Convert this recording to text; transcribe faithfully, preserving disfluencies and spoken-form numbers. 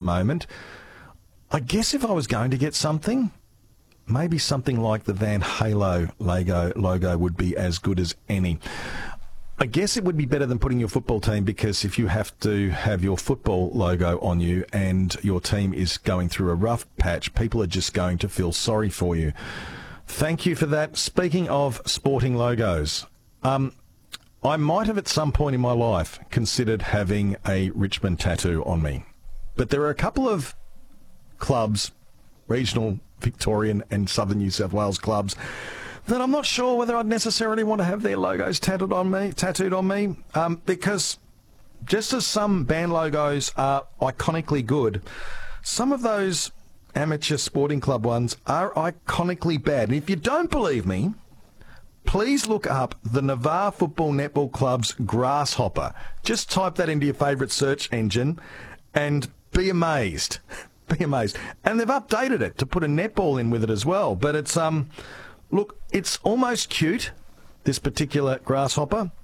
moment. I guess if I was going to get something, maybe something like the Van Halo logo, logo would be as good as any. I guess it would be better than putting your football team, because if you have to have your football logo on you and your team is going through a rough patch, people are just going to feel sorry for you. Thank you for that. Speaking of sporting logos, um, I might have at some point in my life considered having a Richmond tattoo on me. But there are a couple of clubs, regional, Victorian and Southern New South Wales clubs, that I'm not sure whether I'd necessarily want to have their logos tattooed on me, tattooed on me, um, because just as some band logos are iconically good, some of those amateur sporting club ones are iconically bad. And if you don't believe me, please look up the Navarre Football Netball Club's Grasshopper. Just type that into your favourite search engine and be amazed. Be amazed. And they've updated it to put a netball in with it as well. But it's, um, look, it's almost cute, this particular grasshopper.